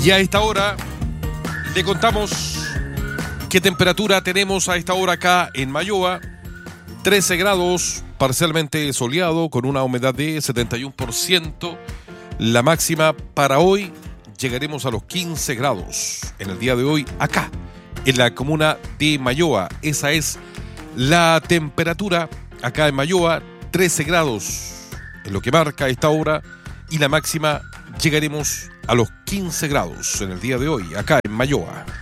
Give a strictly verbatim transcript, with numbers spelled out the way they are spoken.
Y a esta hora le contamos qué temperatura tenemos a esta hora acá en Mayoa. trece grados, parcialmente soleado, con una humedad de setenta y uno por ciento. La máxima para hoy llegaremos a los quince grados en el día de hoy acá, en la comuna de Mayoa. Esa es la temperatura acá en Mayoa, trece grados en lo que marca a esta hora, y la máxima llegaremos a los quince grados en el día de hoy acá en Mayoa.